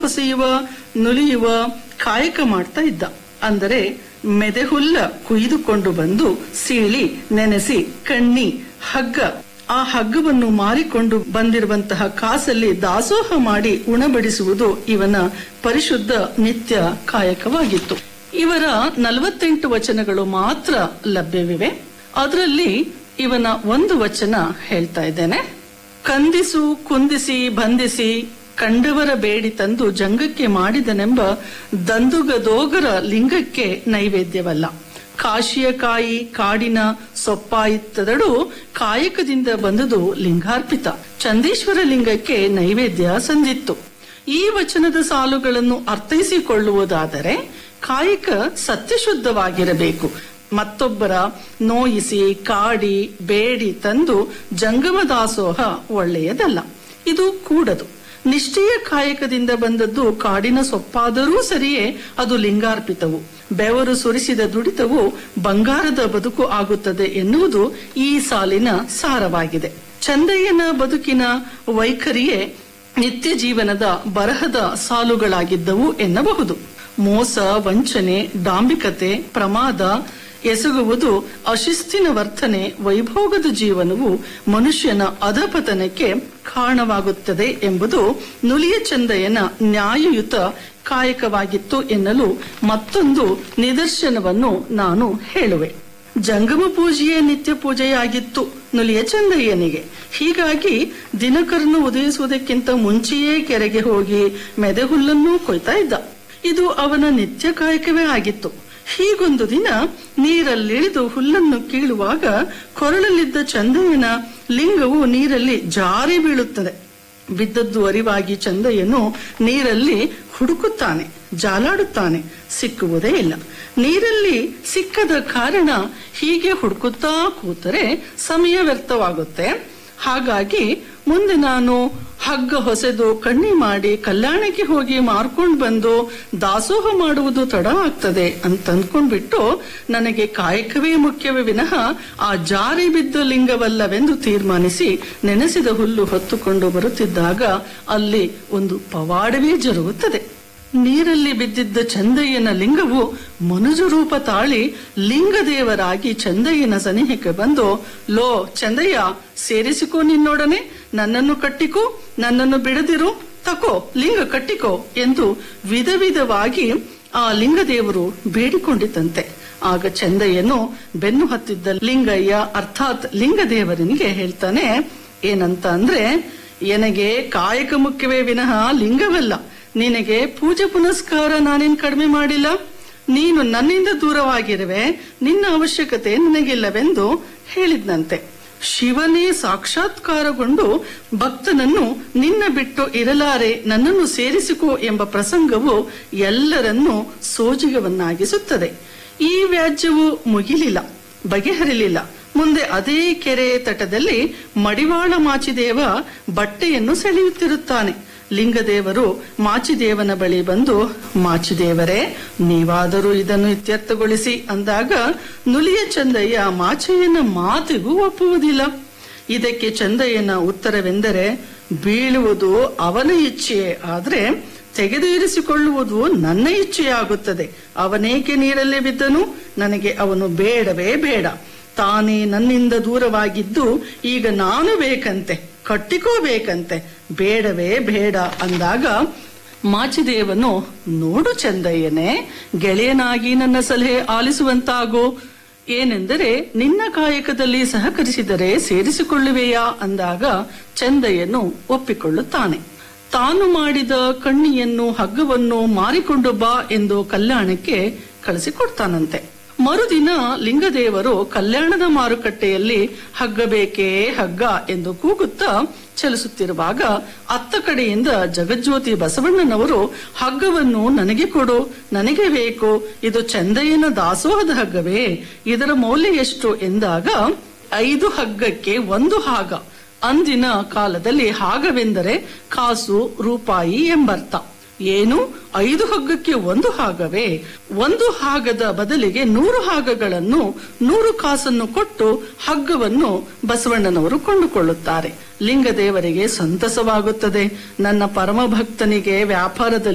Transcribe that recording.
ಹೊಸೆಯುವ ನುಲಿಯುವ ಕಾಯಕ ಮಾಡ್ತಾ ಇದ್ದ. ಅಂದರೆ ಮೆದೆಹುಲ್ಲ ಕುಯ್ದುಕೊಂಡು ಬಂದು ಸೀಳಿ ನೆನೆಸಿ ಕಣ್ಣಿ ಹಗ್ಗ, ಆ ಹಗ್ಗವನ್ನು ಮಾರಿಕೊಂಡು ಬಂದಿರುವಂತಹ ಕಾಸಲ್ಲಿ ದಾಸೋಹ ಮಾಡಿ ಉಣಬಡಿಸುವುದು ಇವನ ಪರಿಶುದ್ಧ ನಿತ್ಯ ಕಾಯಕವಾಗಿತ್ತು. ಇವರ 48 ವಚನಗಳು ಮಾತ್ರ ಲಭ್ಯವಿವೆ. ಅದರಲ್ಲಿ ಇವನ ಒಂದು ವಚನ ಹೇಳ್ತಾ ಇದ್ದೇನೆ. ಕಂದಿಸು ಕುಂದಿಸಿ ಬಂಧಿಸಿ ಕಂಡವರ ಬೇಡಿ ತಂದು ಜಂಗಕ್ಕೆ ಮಾಡಿದನೆಂಬ ದಂದುಗದೋಗರ ಲಿಂಗಕ್ಕೆ ನೈವೇದ್ಯವಲ್ಲ. ಕಾಶಿಯ ಕಾಯಿ ಕಾಡಿನ ಸೊಪ್ಪಾಯಿತ್ತದಡು ಕಾಯಕದಿಂದ ಬಂದುದು ಲಿಂಗಾರ್ಪಿತ. ಚಂದೇಶ್ವರ ಲಿಂಗಕ್ಕೆ ನೈವೇದ್ಯ ಸಂದಿತ್ತು. ಈ ವಚನದ ಸಾಲುಗಳನ್ನು ಅರ್ಥೈಸಿಕೊಳ್ಳುವುದಾದರೆ ಕಾಯಕ ಸತ್ಯಶುದ್ಧವಾಗಿರಬೇಕು. ಮತ್ತೊಬ್ಬರ ನೋಯಿಸಿ ಕಾಡಿ ಬೇಡಿ ತಂದು ಜಂಗಮ ದಾಸೋಹ ಒಳ್ಳೆಯದಲ್ಲ, ಇದು ಕೂಡದು. ನಿಷ್ಠೆಯ ಕಾಯಕದಿಂದ ಬಂದದ್ದು ಕಾಡಿನ ಸೊಪ್ಪಾದರೂ ಸರಿಯೇ ಅದು ಲಿಂಗಾರ್ಪಿತವು. ಬೆವರು ಸುರಿಸಿದ ದುಡಿತವು ಬಂಗಾರದ ಬದುಕು ಆಗುತ್ತದೆ ಎನ್ನುವುದು ಈ ಸಾಲಿನ ಸಾರವಾಗಿದೆ. ಚಂದಯ್ಯನ ಬದುಕಿನ ವೈಖರಿಯೇ ನಿತ್ಯ ಜೀವನದ ಬರಹದ ಸಾಲುಗಳಾಗಿದ್ದವು ಎನ್ನಬಹುದು. ಮೋಸ, ವಂಚನೆ, ಡಾಂಬಿಕತೆ, ಪ್ರಮಾದ ಎಸಗುವುದು, ಅಶಿಸ್ತಿನ ವರ್ತನೆ, ವೈಭೋಗದ ಜೀವನವು ಮನುಷ್ಯನ ಅಧಪತನಕ್ಕೆ ಕಾರಣವಾಗುತ್ತದೆ ಎಂಬುದು ನುಲಿಯ ಚಂದಯ್ಯನ ನ್ಯಾಯಯುತ ಕಾಯಕವಾಗಿತ್ತು ಎನ್ನಲು ಮತ್ತೊಂದು ನಿದರ್ಶನವನ್ನು ನಾನು ಹೇಳುವೆ. ಜಂಗಮ ಪೂಜೆಯೇ ನಿತ್ಯ ಪೂಜೆಯಾಗಿತ್ತು ನುಲಿಯ ಚಂದಯ್ಯನಿಗೆ. ಹೀಗಾಗಿ ದಿನಕರನು ಉದಯಿಸುವುದಕ್ಕಿಂತ ಮುಂಚೆಯೇ ಕೆರೆಗೆ ಹೋಗಿ ಮೆದೆಹುಲ್ಲನ್ನು ಕೊಯ್ತಾ ಇದ್ದ. ಇದು ಅವನ ನಿತ್ಯ ಕಾಯಕವೇ ಆಗಿತ್ತು. ಹೀಗೊಂದು ದಿನ ನೀರಲ್ಲಿಳಿದು ಹುಲ್ಲನ್ನು ಕೀಳುವಾಗ ಕೊರಳಲ್ಲಿದ್ದ ಚಂದಯ್ಯನ ಲಿಂಗವು ನೀರಲ್ಲಿ ಜಾರಿ ಬೀಳುತ್ತದೆ. ಬಿದ್ದದ್ದು ಅರಿವಾಗಿ ಚಂದಯ್ಯನು ನೀರಲ್ಲಿ ಹುಡುಕುತ್ತಾನೆ, ಜಾಲಾಡುತ್ತಾನೆ, ಸಿಕ್ಕುವುದೇ ಇಲ್ಲ. ನೀರಲ್ಲಿ ಸಿಕ್ಕದ ಕಾರಣ ಹೀಗೆ ಹುಡುಕುತ್ತಾ ಕೂತರೆ ಸಮಯ ವ್ಯರ್ಥವಾಗುತ್ತೆ. ಹಾಗಾಗಿ ಮುಂದೆ ನಾನು ಹಗ್ಗ ಹೊಸೆದು ಕಣ್ಣಿ ಮಾಡಿ ಕಲ್ಯಾಣಕ್ಕೆ ಹೋಗಿ ಮಾರ್ಕೊಂಡು ಬಂದು ದಾಸೋಹ ಮಾಡುವುದು ತಡ ಆಗ್ತದೆ ಅಂತ ಅಂದ್ಕೊಂಡ್ಬಿಟ್ಟು ನನಗೆ ಕಾಯಕವೇ ಮುಖ್ಯವೇ ವಿನಃ ಆ ಜಾರಿ ಬಿದ್ದ ಲಿಂಗವಲ್ಲವೆಂದು ತೀರ್ಮಾನಿಸಿ ನೆನೆಸಿದ ಹುಲ್ಲು ಹೊತ್ತುಕೊಂಡು ಬರುತ್ತಿದ್ದಾಗ ಅಲ್ಲಿ ಒಂದು ಪವಾಡವೇ ಜರುಗುತ್ತದೆ. ನೀರಲ್ಲಿ ಬಿದ್ದಿದ್ದ ಚಂದಯ್ಯನ ಲಿಂಗವು ಮನುಜ ರೂಪ ತಾಳಿ ಲಿಂಗದೇವರಾಗಿ ಚಂದಯ್ಯನ ಸನಿಹಕ್ಕೆ ಬಂದು, ಲೋ ಚಂದಯ್ಯ, ಸೇರಿಸಿಕೋ ನಿನ್ನೊಡನೆ, ನನ್ನನ್ನು ಕಟ್ಟಿಕೋ, ನನ್ನನ್ನು ಬಿಡದಿರು, ತಕೋ ಲಿಂಗ ಕಟ್ಟಿಕೋ ಎಂದು ವಿಧವಾಗಿ ಆ ಲಿಂಗದೇವರು ಬೇಡಿಕೊಂಡಿತಂತೆ. ಆಗ ಚಂದಯ್ಯನು ಬೆನ್ನು ಹತ್ತಿದ್ದ ಲಿಂಗಯ್ಯ ಅರ್ಥಾತ್ ಲಿಂಗದೇವರನಿಗೆ ಹೇಳ್ತಾನೆ, ಏನಂತ ಅಂದ್ರೆ, ನನಗೆ ಕಾಯಕ ಮುಖ್ಯವೇ ವಿನಃ ಲಿಂಗವಲ್ಲ. ನಿನಗೆ ಪೂಜೆ ಪುನಸ್ಕಾರ ನಾನೇನ್ ಕಡಿಮೆ ಮಾಡಿಲ್ಲ. ನೀನು ನನ್ನಿಂದ ದೂರವಾಗಿರುವೆ, ನಿನ್ನ ಅವಶ್ಯಕತೆ ನನಗಿಲ್ಲವೆಂದು ಹೇಳಿದ್ನಂತೆ. ಶಿವನೇ ಸಾಕ್ಷಾತ್ಕಾರಗೊಂಡು ಭಕ್ತನನ್ನು ನಿನ್ನ ಬಿಟ್ಟು ಇರಲಾರೆ, ನನ್ನನ್ನು ಸೇರಿಸಿಕೋ ಎಂಬ ಪ್ರಸಂಗವು ಎಲ್ಲರನ್ನೂ ಸೋಜಿಗವನ್ನಾಗಿಸುತ್ತದೆ. ಈ ವ್ಯಾಜ್ಯವು ಮುಗಿಲಿಲ್ಲ, ಬಗೆಹರಿಲಿಲ್ಲ. ಮುಂದೆ ಅದೇ ಕೆರೆ ತಟದಲ್ಲಿ ಮಡಿವಾಳ ಮಾಚಿದೇವ ಬಟ್ಟೆಯನ್ನು ಸೆಳೆಯುತ್ತಿರುತ್ತಾನೆ. ಲಿಂಗದೇವರು ಮಾಚಿದೇವನ ಬಳಿ ಬಂದು, ಮಾಚಿದೇವರೇ, ನೀವಾದರೂ ಇದನ್ನು ಇತ್ಯರ್ಥಗೊಳಿಸಿ ಅಂದಾಗ ನುಲಿಯ ಚಂದಯ್ಯ ಮಾಚಯ್ಯನ ಮಾತಿಗೂ ಒಪ್ಪುವುದಿಲ್ಲ. ಇದಕ್ಕೆ ಚಂದಯ್ಯನ ಉತ್ತರವೆಂದರೆ, ಬೀಳುವುದು ಅವನ ಇಚ್ಛೆಯೇ, ಆದ್ರೆ ತೆಗೆದು ಇರಿಸಿಕೊಳ್ಳುವುದು ನನ್ನ ಇಚ್ಛೆಯಾಗುತ್ತದೆ. ಅವನೇಕೆ ನೀರಲ್ಲೇ ಬಿದ್ದನು? ನನಗೆ ಅವನು ಬೇಡವೇ ಬೇಡ. ತಾನೇ ನನ್ನಿಂದ ದೂರವಾಗಿದ್ದು ಈಗ ನಾನು ಬೇಕಂತೆ, ಕಟ್ಟಿಕೋಬೇಕಂತೆ, ಬೇಡವೇ ಬೇಡ ಅಂದಾಗ ಮಾಚಿದೇವನು, ನೋಡು ಚಂದಯ್ಯನೇ, ಗೆಳೆಯನಾಗಿ ನನ್ನ ಸಲಹೆ ಆಲಿಸುವಂತಾಗೋ. ಏನೆಂದರೆ, ನಿನ್ನ ಕಾಯಕದಲ್ಲಿ ಸಹಕರಿಸಿದರೆ ಸೇರಿಸಿಕೊಳ್ಳುವೆಯಾ ಅಂದಾಗ ಚಂದಯ್ಯನು ಒಪ್ಪಿಕೊಳ್ಳುತ್ತಾನೆ. ತಾನು ಮಾಡಿದ ಕಣ್ಣಿಯನ್ನು ಹಗ್ಗವನ್ನು ಮಾರಿಕೊಂಡು ಬಾ ಎಂದು ಕಲ್ಯಾಣಕ್ಕೆ ಕಳಿಸಿಕೊಡ್ತಾನಂತೆ. ಮರುದಿನ ಲಿಂಗದೇವರು ಕಲ್ಯಾಣದ ಮಾರುಕಟ್ಟೆಯಲ್ಲಿ ಹಗ್ಗ ಬೇಕೇ ಹಗ್ಗ ಎಂದು ಕೂಗುತ್ತಾ ಚಲಿಸುತ್ತಿರುವಾಗ ಅತ್ತ ಕಡೆಯಿಂದ ಜಗಜ್ಯೋತಿ ಬಸವಣ್ಣನವರು ಹಗ್ಗವನ್ನು ನನಗೆ ಕೊಡು, ನನಗೆ ಬೇಕು, ಇದು ಚಂದಯ್ಯನ ದಾಸೋಹದ ಹಗ್ಗವೇ, ಇದರ ಮೌಲ್ಯ ಎಷ್ಟು ಎಂದಾಗ 5 ಹಗ್ಗಕ್ಕೆ 1 ಹಾಗ. ಅಂದಿನ ಕಾಲದಲ್ಲಿ ಹಾಗವೆಂದರೆ ಕಾಸು, ರೂಪಾಯಿ ಎಂಬರ್ಥ. ಏನು, 5 ಹಗ್ಗಕ್ಕೆ 1 ಹಾಗವೇ? 1 ಹಾಗದ ಬದಲಿಗೆ 100 ಹಾಗಗಳನ್ನು 100 ಕಾಸನ್ನು ಕೊಟ್ಟು ಹಗ್ಗವನ್ನು ಬಸವಣ್ಣನವರು ಕೊಂಡುಕೊಳ್ಳುತ್ತಾರೆ. ಲಿಂಗದೇವರಿಗೆ ಸಂತಸವಾಗುತ್ತದೆ. ನನ್ನ ಪರಮ ಭಕ್ತನಿಗೆ ವ್ಯಾಪಾರದಲ್ಲಿ